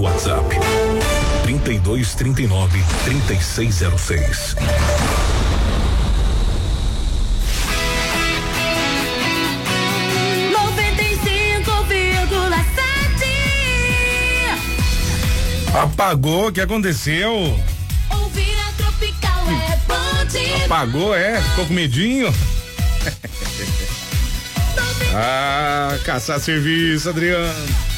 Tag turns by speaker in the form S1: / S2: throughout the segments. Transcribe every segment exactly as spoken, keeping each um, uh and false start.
S1: nosso WhatsApp. trinta e dois, trinta e nove, trinta e seis zero seis.
S2: noventa e cinco vírgula sete.
S3: Apagou, o que aconteceu?
S2: Ouvir a Tropical é bom demais.
S3: Apagou, é? Ficou com medinho? Ah, caçar serviço, Adriano.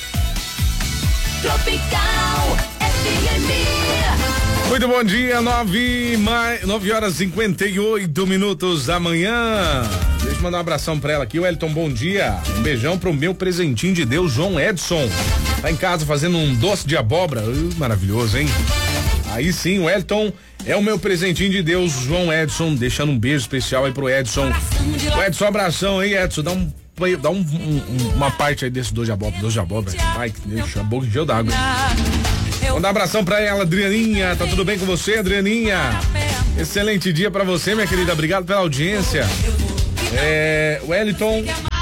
S2: Tropical F M.
S3: Muito bom dia, nove, mai, nove horas e cinquenta e oito minutos da manhã. Deixa eu mandar um abração pra ela aqui, o Elton, bom dia. Um beijão pro meu presentinho de Deus, João Edson. Tá em casa fazendo um doce de abóbora. Uh, maravilhoso, hein? Aí sim, o Elton é o meu presentinho de Deus, João Edson. Deixando um beijo especial aí pro Edson. O Edson, abração aí, Edson. Dá um Dá um, um, uma parte aí desse doce de abóbora, doce de abóbora. Ai, que deixa a boca encheu d'água. Vamos dar um abração pra ela, Adrianinha. Tá tudo bem com você, Adrianinha? Excelente dia pra você, minha querida. Obrigado pela audiência. É, Wellington.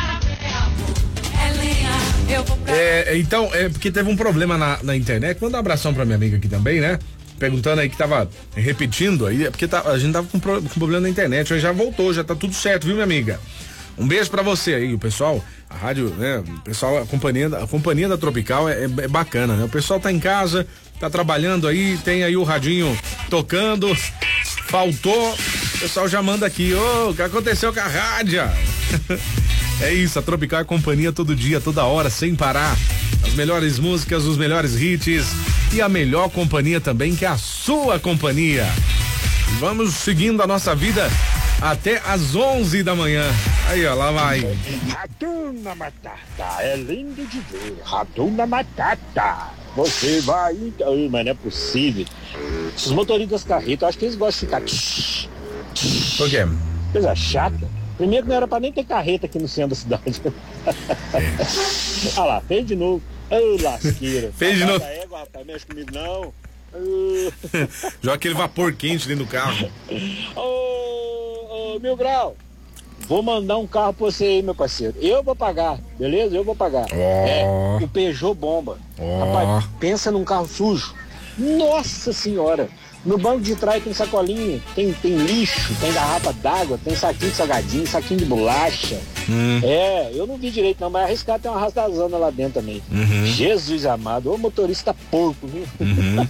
S3: É, então, é porque teve um problema na, na internet. Manda um abração pra minha amiga aqui também, né? Perguntando aí que tava repetindo aí, é porque tá, a gente tava com, pro, com problema na internet. Hoje já voltou, já tá tudo certo, viu, minha amiga? Um beijo pra você aí, o pessoal, a rádio, né, o pessoal, a companhia, a companhia da Tropical é, é bacana, né? O pessoal tá em casa, tá trabalhando aí, tem aí o radinho tocando, faltou, o pessoal já manda aqui, ô, oh, o que aconteceu com a rádio? É isso, a Tropical é companhia todo dia, toda hora, sem parar, as melhores músicas, os melhores hits e a melhor companhia também, que é a sua companhia. Vamos seguindo a nossa vida até às onze da manhã. Aí, ó, lá vai.
S4: Ratuna Matata, é lindo de ver. Ratuna Matata. Você vai. Ai, mas não é possível. Esses motoristas carretas, eu acho que eles gostam de ficar.
S3: Por quê?
S4: Coisa chata. Primeiro que não era pra nem ter carreta aqui no centro da cidade. É. Olha lá, fez de novo. Ô, lasqueira.
S3: Fez de novo.
S4: Égua, rapaz, mexe comigo não.
S3: Joga aquele vapor quente dentro do carro.
S4: Ô, ô, Mil Grau, vou mandar um carro pra você aí, meu parceiro. Eu vou pagar, beleza? Eu vou pagar.
S3: Oh.
S4: É, o Peugeot Bomba.
S3: Oh.
S4: Rapaz, pensa num carro sujo. Nossa senhora. No banco de trás tem sacolinha, tem, tem lixo, tem garrafa d'água, tem saquinho de salgadinho, saquinho de bolacha. Hum. É, eu não vi direito não, mas arriscado tem uma rastazana lá dentro também. Uhum. Jesus amado, ô motorista porco, viu? Uhum.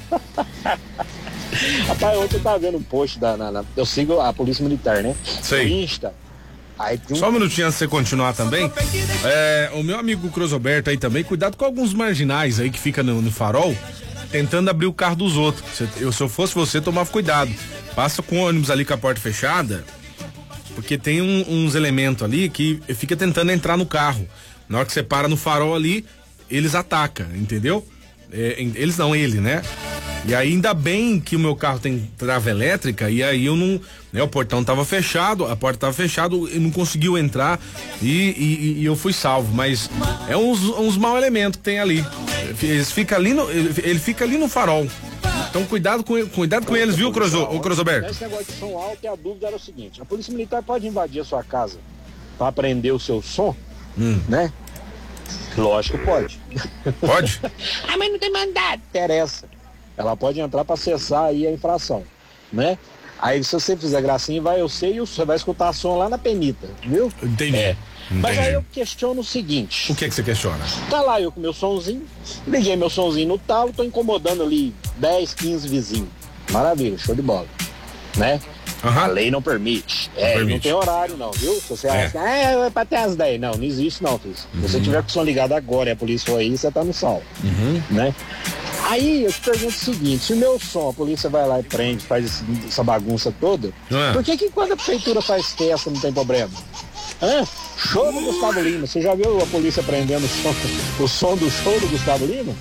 S4: Rapaz, ontem eu tava vendo um post da, na, na, eu sigo a Polícia Militar, né?
S3: Sei.
S4: Insta. Aí um...
S3: Só um minutinho antes de você continuar também, é, o meu amigo Crosoberto aí também, cuidado com alguns marginais aí que fica no, no farol, tentando abrir o carro dos outros. Se eu, se eu fosse você, tomava cuidado. Passa com o ônibus ali com a porta fechada, porque tem um, uns elementos ali que fica tentando entrar no carro. Na hora que você para no farol ali, eles atacam, entendeu? É, eles não, ele, né? E aí, ainda bem que o meu carro tem trava elétrica, e aí eu não, né, o portão tava fechado, a porta tava fechada, eu não conseguiu entrar e, e, e eu fui salvo, mas é uns, uns mau elementos que tem ali. Eles fica ali no, ele fica ali no farol. Então cuidado com, cuidado com eles, viu, Croso, o Crosoberto?
S4: Esse negócio de som alto, e a dúvida era o seguinte: a Polícia Militar pode invadir a sua casa para aprender o seu som, hum. né? Lógico que pode.
S3: Pode?
S4: Ah, mas não tem mandado. Interessa. Ela pode entrar para acessar aí a infração, né? Aí se você fizer gracinha, vai eu sei e você vai escutar som lá na penita, viu?
S3: Entendi.
S4: É.
S3: Entendi.
S4: Mas aí eu questiono o seguinte.
S3: O que é que você questiona?
S4: Tá lá eu com meu sonzinho, liguei meu sonzinho no talo, tô incomodando ali dez, quinze vizinhos. Maravilha, show de bola, né? Uhum. A lei não permite. Não é, permite. Não tem horário não, viu? Se você é. acha que ah, é pra até as dez. Não, não existe não, filho. Se uhum. você tiver com o som ligado agora e a polícia for aí, você tá no sol, uhum. né? Aí eu te pergunto o seguinte: se o meu som, a polícia vai lá e prende, faz esse, essa bagunça toda, é. por que que quando a prefeitura faz festa não tem problema? Hã? Show do Gustavo Lima. Você já viu a polícia prendendo o som, o som do show do Gustavo Lima?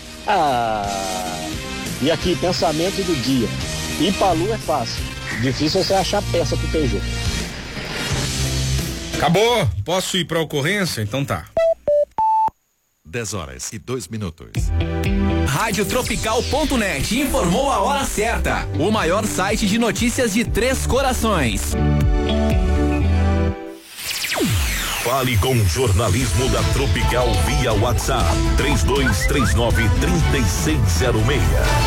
S4: Ah, e aqui, pensamento do dia. Ir pra lua é fácil. Difícil é você achar peça pro Peugeot.
S3: Acabou? Posso ir pra ocorrência? Então tá.
S5: dez horas e dois minutos.
S6: Rádio Tropical ponto net informou a hora certa. O maior site de notícias de Três Corações.
S1: Fale com o jornalismo da Tropical via WhatsApp três dois três nove, três seis zero seis.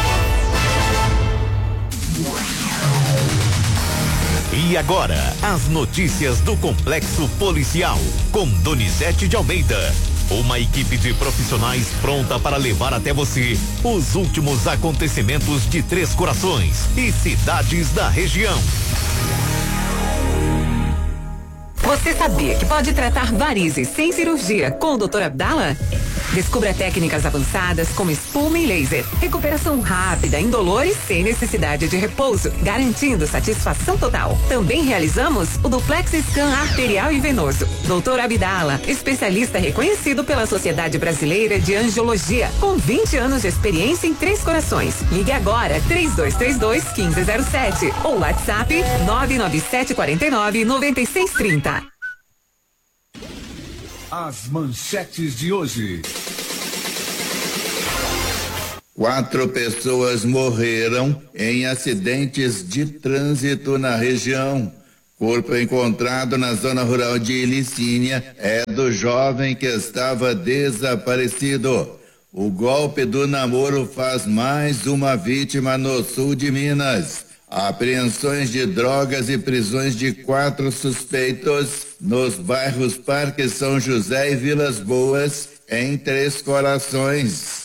S7: E agora, as notícias do Complexo Policial, com Donizete de Almeida. Uma equipe de profissionais pronta para levar até você os últimos acontecimentos de Três Corações e cidades da região.
S8: Você sabia que pode tratar varizes sem cirurgia com o doutor Abdala? Descubra técnicas avançadas como espuma e laser. Recuperação rápida, indolor e sem necessidade de repouso, garantindo satisfação total. Também realizamos o duplex scan arterial e venoso. doutor Abdala, especialista reconhecido pela Sociedade Brasileira de Angiologia, com vinte anos de experiência em Três Corações. Ligue agora três dois três dois, um cinco zero sete ou WhatsApp nove nove sete quatro nove, nove seis três zero.
S9: As manchetes de hoje.
S10: Quatro pessoas morreram em acidentes de trânsito na região. Corpo encontrado na zona rural de Ilicínia é do jovem que estava desaparecido. O golpe do namoro faz mais uma vítima no sul de Minas. Apreensões de drogas e prisões de quatro suspeitos nos bairros Parque São José e Vilas Boas, em Três Corações.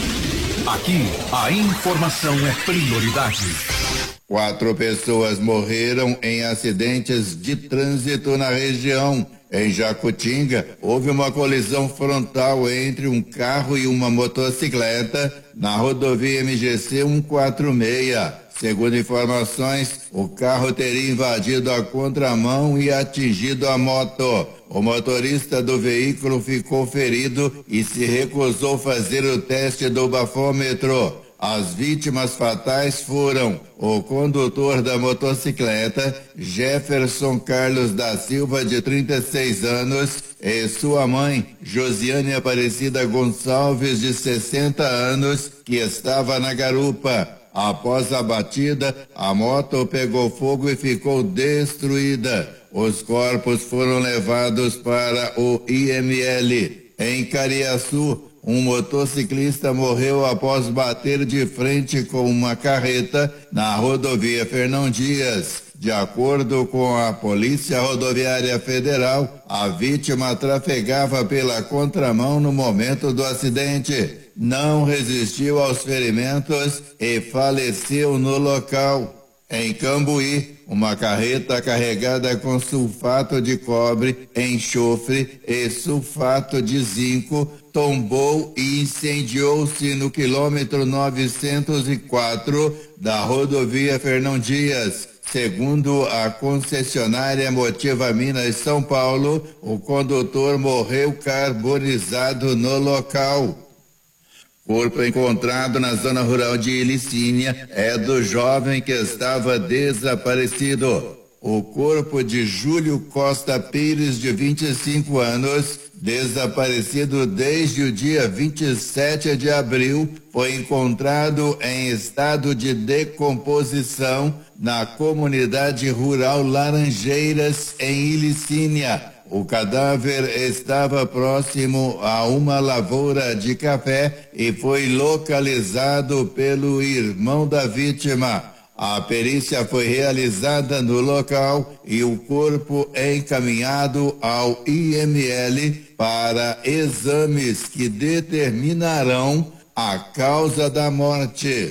S9: Aqui, a informação é prioridade.
S10: Quatro pessoas morreram em acidentes de trânsito na região. Em Jacutinga, houve uma colisão frontal entre um carro e uma motocicleta na rodovia M G C cento e quarenta e seis. Segundo informações, o carro teria invadido a contramão e atingido a moto. O motorista do veículo ficou ferido e se recusou fazer o teste do bafômetro. As vítimas fatais foram o condutor da motocicleta, Jefferson Carlos da Silva, de trinta e seis anos, e sua mãe, Josiane Aparecida Gonçalves, de sessenta anos, que estava na garupa. Após a batida, a moto pegou fogo e ficou destruída. Os corpos foram levados para o I M L. Em Cariaçu, um motociclista morreu após bater de frente com uma carreta na rodovia Fernão Dias. De acordo com a Polícia Rodoviária Federal, a vítima trafegava pela contramão no momento do acidente. Não resistiu aos ferimentos e faleceu no local. Em Cambuí, uma carreta carregada com sulfato de cobre, enxofre e sulfato de zinco tombou e incendiou-se no quilômetro novecentos e quatro da rodovia Fernão Dias. Segundo a concessionária Motiva Minas São Paulo, o condutor morreu carbonizado no local. Corpo encontrado na zona rural de Ilicínia é do jovem que estava desaparecido. O corpo de Júlio Costa Pires, de vinte e cinco anos, desaparecido desde o dia vinte e sete de abril, foi encontrado em estado de decomposição na comunidade rural Laranjeiras, em Ilicínia. O cadáver estava próximo a uma lavoura de café e foi localizado pelo irmão da vítima. A perícia foi realizada no local e o corpo é encaminhado ao I M L para exames que determinarão a causa da morte.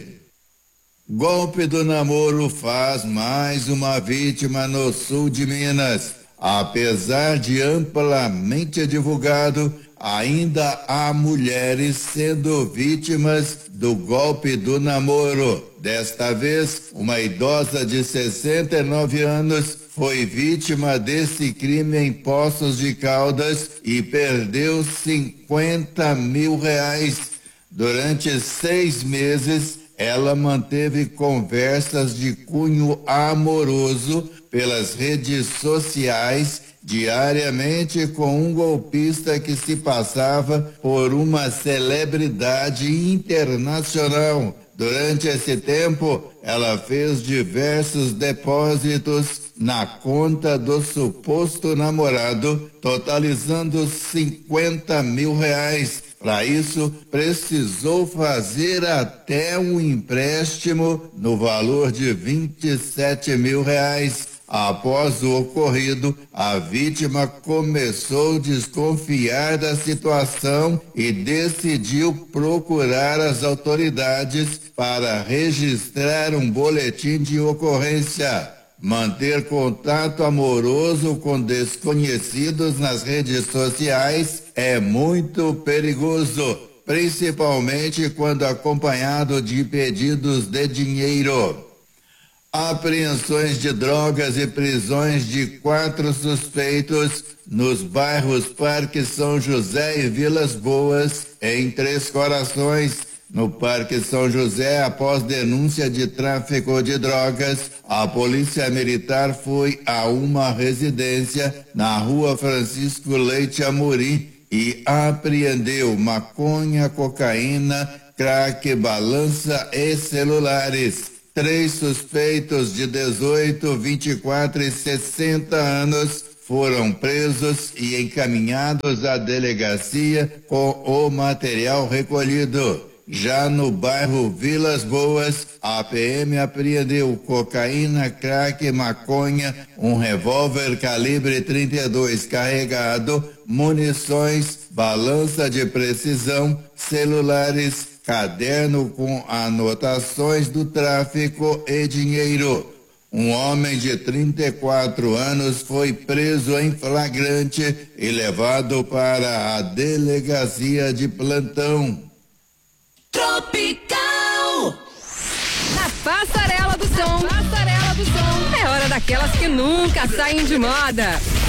S10: Golpe do namoro faz mais uma vítima no sul de Minas. Apesar de amplamente divulgado, ainda há mulheres sendo vítimas do golpe do namoro. Desta vez, uma idosa de sessenta e nove anos foi vítima desse crime em Poços de Caldas e perdeu cinquenta mil reais. Durante seis meses, ela manteve conversas de cunho amoroso pelas redes sociais, diariamente com um golpista que se passava por uma celebridade internacional. Durante esse tempo, ela fez diversos depósitos na conta do suposto namorado, totalizando cinquenta mil reais. Para isso, precisou fazer até um empréstimo no valor de vinte e sete mil reais. Após o ocorrido, a vítima começou a desconfiar da situação e decidiu procurar as autoridades para registrar um boletim de ocorrência. Manter contato amoroso com desconhecidos nas redes sociais é muito perigoso, principalmente quando acompanhado de pedidos de dinheiro. Apreensões de drogas e prisões de quatro suspeitos nos bairros Parque São José e Vilas Boas, em Três Corações. No Parque São José, após denúncia de tráfico de drogas, a Polícia Militar foi a uma residência na Rua Francisco Leite Amorim e apreendeu maconha, cocaína, crack, balança e celulares. Três suspeitos de dezoito, vinte e quatro e sessenta anos foram presos e encaminhados à delegacia com o material recolhido. Já no bairro Vilas Boas, a P M apreendeu cocaína, crack, maconha, um revólver calibre trinta e dois carregado, munições, balança de precisão, celulares, caderno com anotações do tráfico e dinheiro. Um homem de trinta e quatro anos foi preso em flagrante e levado para a delegacia de plantão.
S2: Tropical.
S11: Na passarela do som. Passarela do som. É hora daquelas que nunca saem de moda.